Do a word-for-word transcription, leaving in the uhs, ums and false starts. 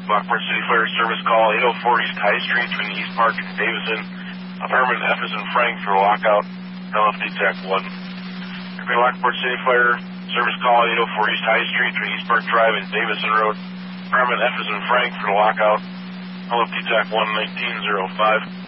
Lockport City Fire Service call eight oh four East High Street between East Park and Davison. Fireman F is in Frank for lockout. L F D Tech one. Lockport City Fire Service call eight oh four East High Street between East Park Drive and Davison Road. Fireman F is in Frank for lockout. L F D Tech one nineteen oh five.